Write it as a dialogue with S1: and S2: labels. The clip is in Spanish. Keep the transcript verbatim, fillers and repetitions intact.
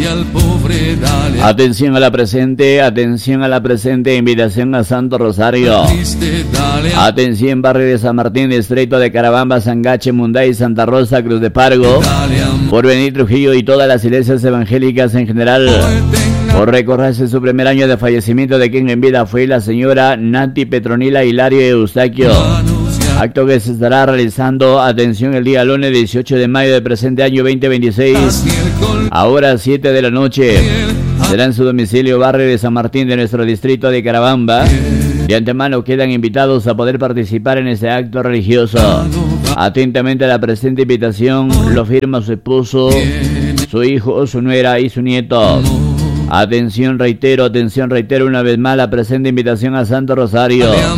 S1: Atención a la presente, atención a la presente invitación a Santo Rosario. Atención, barrio de San Martín, distrito de Carabamba, Sangache, Munday, Santa Rosa, Cruz de Pargo, Porvenir, Trujillo y todas las iglesias evangélicas en general. Por recordarse su primer año de fallecimiento de quien en vida fue la señora Nati Petronila Hilario Eustaquio. Acto que se estará realizando, atención, el día lunes dieciocho de mayo del presente año veinte veintiséis, a horas siete de la noche. Será en su domicilio, barrio de San Martín de nuestro distrito de Carabamba. De antemano quedan invitados a poder participar en este acto religioso. Atentamente a la presente invitación lo firma su esposo, su hijo, su nuera y su nieto. Atención, reitero, atención, reitero una vez más la presente invitación a Santo Rosario.